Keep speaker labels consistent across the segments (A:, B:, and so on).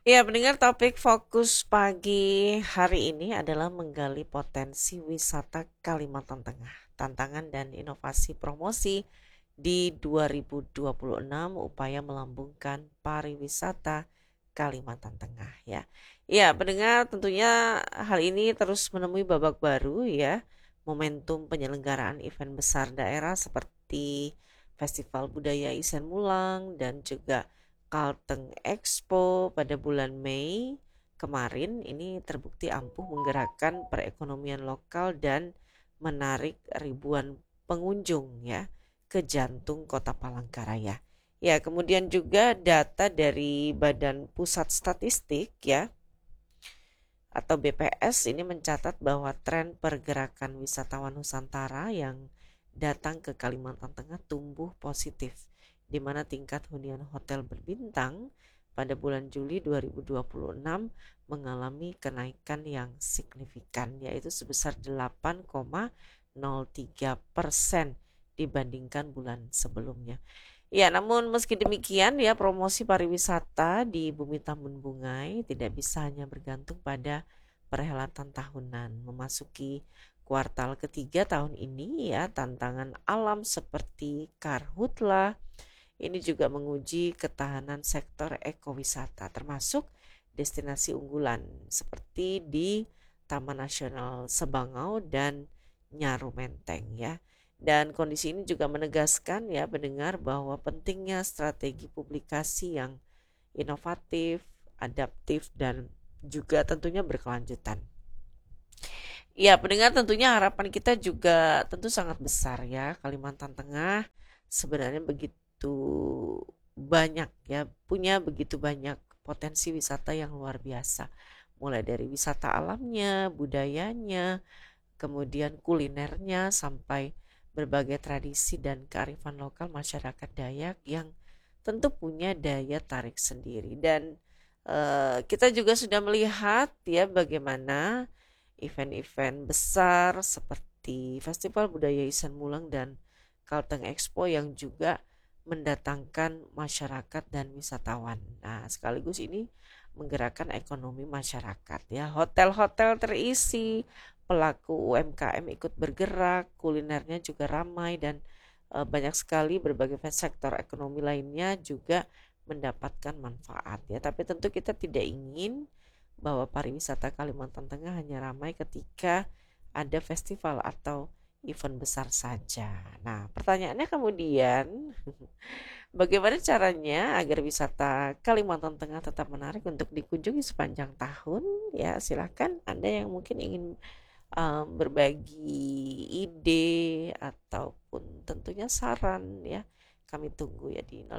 A: Ya, pendengar topik fokus pagi hari ini adalah menggali potensi wisata Kalimantan Tengah, tantangan dan inovasi promosi di 2026 upaya melambungkan pariwisata Kalimantan Tengah ya. Ya, pendengar tentunya hal ini terus menemui babak baru ya. Momentum penyelenggaraan event besar daerah seperti Festival Budaya Isen Mulang dan juga Kalteng Expo pada bulan Mei kemarin ini terbukti ampuh menggerakkan perekonomian lokal dan menarik ribuan pengunjung ya ke jantung kota Palangkaraya. Ya, kemudian juga data dari Badan Pusat Statistik ya atau BPS ini mencatat bahwa tren pergerakan wisatawan Nusantara yang datang ke Kalimantan Tengah tumbuh positif, di mana tingkat hunian hotel berbintang pada bulan Juli 2026 mengalami kenaikan yang signifikan, yaitu sebesar 8,03% dibandingkan bulan sebelumnya. Ya, namun meski demikian ya promosi pariwisata di Bumi Tambun Bungai tidak bisa hanya bergantung pada perhelatan tahunan. Memasuki kuartal ketiga tahun ini ya tantangan alam seperti karhutlah ini juga menguji ketahanan sektor ekowisata termasuk destinasi unggulan seperti di Taman Nasional Sebangau dan Nyaru Menteng ya. Dan kondisi ini juga menegaskan ya pendengar bahwa pentingnya strategi publikasi yang inovatif, adaptif dan juga tentunya berkelanjutan. Ya, pendengar tentunya harapan kita juga tentu sangat besar ya. Kalimantan Tengah sebenarnya begitu banyak ya, punya begitu banyak potensi wisata yang luar biasa. Mulai dari wisata alamnya, budayanya, kemudian kulinernya sampai berbagai tradisi dan kearifan lokal masyarakat Dayak yang tentu punya daya tarik sendiri dan kita juga sudah melihat ya bagaimana event-event besar seperti Festival Budaya Isan Mulang dan Kalteng Expo yang juga mendatangkan masyarakat dan wisatawan. Nah, sekaligus ini menggerakkan ekonomi masyarakat ya. Hotel-hotel terisi, pelaku UMKM ikut bergerak, kulinernya juga ramai dan banyak sekali berbagai sektor ekonomi lainnya juga mendapatkan manfaat ya. Tapi tentu kita tidak ingin bahwa pariwisata Kalimantan Tengah hanya ramai ketika ada festival atau event besar saja. Nah, pertanyaannya kemudian, bagaimana caranya agar wisata Kalimantan Tengah tetap menarik untuk dikunjungi sepanjang tahun? Ya, silahkan Anda yang mungkin ingin berbagi ide ataupun tentunya saran ya. Kami tunggu ya di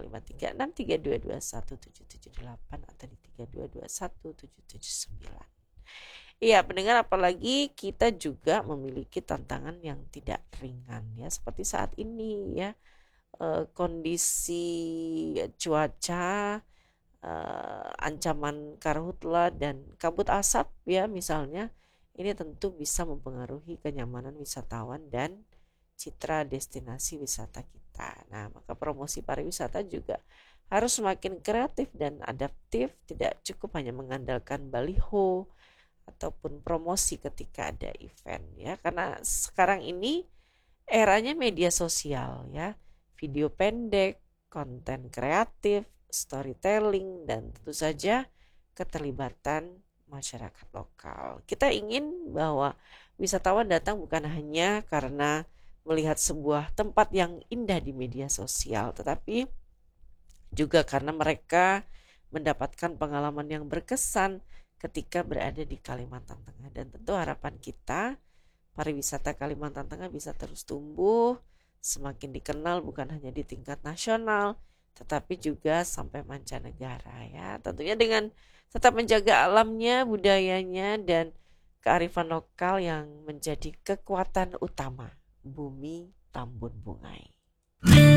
A: 053632217778 atau di 32217779. Iya, pendengar apalagi kita juga memiliki tantangan yang tidak ringan ya seperti saat ini ya kondisi cuaca ancaman karhutla dan kabut asap ya misalnya ini tentu bisa mempengaruhi kenyamanan wisatawan dan citra destinasi wisata kita. Nah, maka promosi pariwisata juga harus semakin kreatif dan adaptif, tidak cukup hanya mengandalkan baliho ataupun promosi ketika ada event ya. Karena sekarang ini eranya media sosial ya, video pendek, konten kreatif, storytelling dan tentu saja keterlibatan masyarakat lokal. Kita ingin bahwa wisatawan datang bukan hanya karena melihat sebuah tempat yang indah di media sosial, tetapi juga karena mereka mendapatkan pengalaman yang berkesan ketika berada di Kalimantan Tengah. Dan tentu harapan kita pariwisata Kalimantan Tengah bisa terus tumbuh, semakin dikenal bukan hanya di tingkat nasional, tetapi juga sampai mancanegara ya. Tentunya dengan tetap menjaga alamnya, budayanya, dan kearifan lokal yang menjadi kekuatan utama Bumi Tambun Bungai.